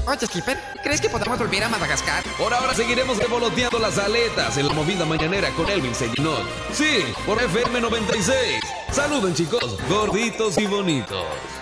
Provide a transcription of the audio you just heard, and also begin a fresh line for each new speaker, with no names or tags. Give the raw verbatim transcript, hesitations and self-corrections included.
Oye, Skipper, ¿crees que podamos volver a Madagascar?
Por ahora seguiremos revoloteando las aletas en la movida mañanera con Elvin Sellinot. Sí, por F M noventa y seis. Saluden, chicos, gorditos y bonitos.